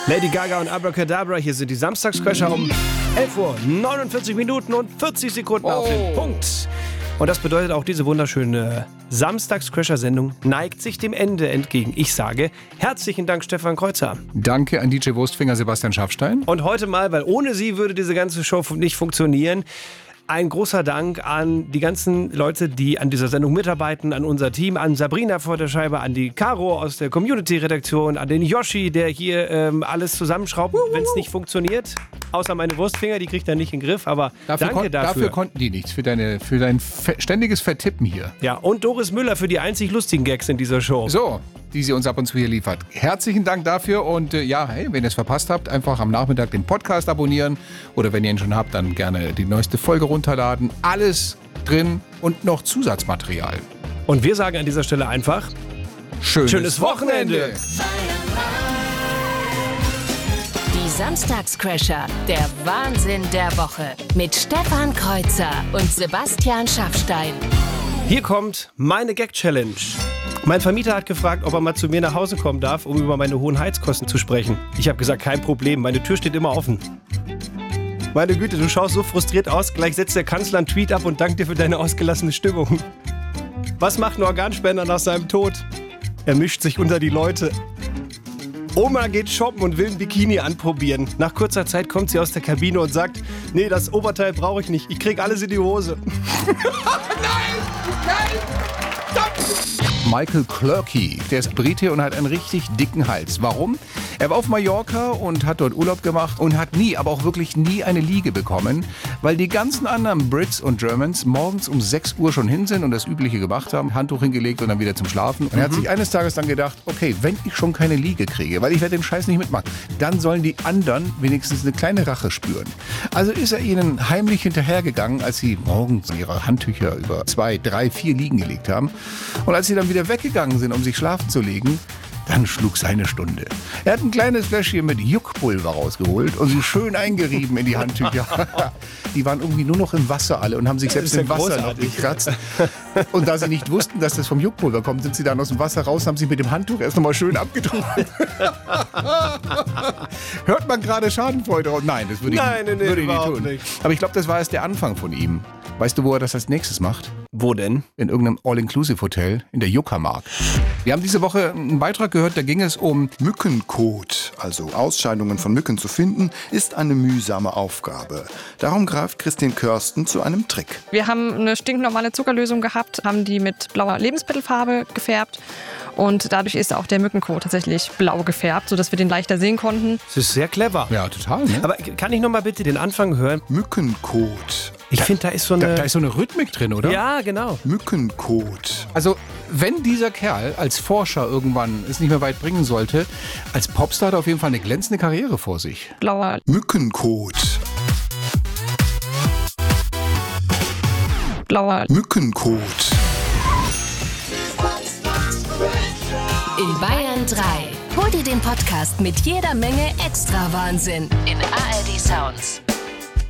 Lady Gaga und Abracadabra, hier sind die Samstagscrasher um 11 Uhr, 49 Minuten und 40 Sekunden auf den Punkt. Und das bedeutet auch, diese wunderschöne Samstagscrasher-Sendung neigt sich dem Ende entgegen. Ich sage herzlichen Dank, Stefan Kreuzer. Danke an DJ Wurstfinger Sebastian Schaffstein. Und heute mal, weil ohne sie würde diese ganze Show nicht funktionieren, ein großer Dank an die ganzen Leute, die an dieser Sendung mitarbeiten, an unser Team, an Sabrina vor der Scheibe, an die Caro aus der Community-Redaktion, an den Yoshi, der hier alles zusammenschraubt, wenn es nicht funktioniert. Außer meine Wurstfinger, die kriegt er nicht in den Griff, aber danke dafür. Dafür konnten die nichts, für dein ständiges Vertippen hier. Ja, und Doris Müller für die einzig lustigen Gags in dieser Show. So, die sie uns ab und zu hier liefert. Herzlichen Dank dafür und wenn ihr es verpasst habt, einfach am Nachmittag den Podcast abonnieren oder wenn ihr ihn schon habt, dann gerne die neueste Folge runterladen. Alles drin und noch Zusatzmaterial. Und wir sagen an dieser Stelle einfach schönes Wochenende. Die Samstagscrasher, der Wahnsinn der Woche mit Stefan Kreuzer und Sebastian Schaffstein. Hier kommt meine Gag-Challenge. Mein Vermieter hat gefragt, ob er mal zu mir nach Hause kommen darf, um über meine hohen Heizkosten zu sprechen. Ich habe gesagt, kein Problem, meine Tür steht immer offen. Meine Güte, du schaust so frustriert aus, gleich setzt der Kanzler einen Tweet ab und dankt dir für deine ausgelassene Stimmung. Was macht ein Organspender nach seinem Tod? Er mischt sich unter die Leute. Oma geht shoppen und will ein Bikini anprobieren. Nach kurzer Zeit kommt sie aus der Kabine und sagt, nee, das Oberteil brauche ich nicht, ich krieg alles in die Hose. Nein! Stopp! Michael Clerkey, der ist Brite und hat einen richtig dicken Hals. Warum? Er war auf Mallorca und hat dort Urlaub gemacht und hat nie, aber auch wirklich nie eine Liege bekommen, weil die ganzen anderen Brits und Germans morgens um 6 Uhr schon hin sind und das Übliche gemacht haben, Handtuch hingelegt und dann wieder zum Schlafen. Und er hat sich eines Tages dann gedacht, okay, wenn ich schon keine Liege kriege, weil ich werde den Scheiß nicht mitmachen, dann sollen die anderen wenigstens eine kleine Rache spüren. Also ist er ihnen heimlich hinterhergegangen, als sie morgens ihre Handtücher über 2, 3, 4 Liegen gelegt haben. Und als sie dann wieder weggegangen sind, um sich schlafen zu legen, dann schlug seine Stunde. Er hat ein kleines Fläschchen mit Juckpulver rausgeholt und sie schön eingerieben in die Handtücher. Die waren irgendwie nur noch im Wasser alle und haben sich selbst im Wasser noch gekratzt. Und da sie nicht wussten, dass das vom Juckpulver kommt, sind sie dann aus dem Wasser raus und haben sich mit dem Handtuch erst nochmal schön abgetrocknet. Hört man gerade Schadenfreude raus? Nein, das würde ich nie tun. Nicht. Aber ich glaube, das war erst der Anfang von ihm. Weißt du, wo er das als nächstes macht? Wo denn? In irgendeinem All-Inclusive-Hotel in der Uckermark. Wir haben diese Woche einen Beitrag gehört, da ging es um Mückenkot, also Ausscheidungen von Mücken zu finden, ist eine mühsame Aufgabe. Darum greift Christine Körsten zu einem Trick. Wir haben eine stinknormale Zuckerlösung gehabt, haben die mit blauer Lebensmittelfarbe gefärbt und dadurch ist auch der Mückenkot tatsächlich blau gefärbt, sodass wir den leichter sehen konnten. Das ist sehr clever. Ja, total. Ne? Aber kann ich noch mal bitte den Anfang hören? Mückenkot. Ich finde, da ist so eine... Da ist so eine Rhythmik drin, oder? Ja, genau. Mückenkot. Also, wenn dieser Kerl als Forscher irgendwann es nicht mehr weit bringen sollte, als Popstar hat er auf jeden Fall eine glänzende Karriere vor sich. Blauer Mückenkot. Blauer Mückenkot. In Bayern 3. Hol dir den Podcast mit jeder Menge extra Wahnsinn in ARD Sounds.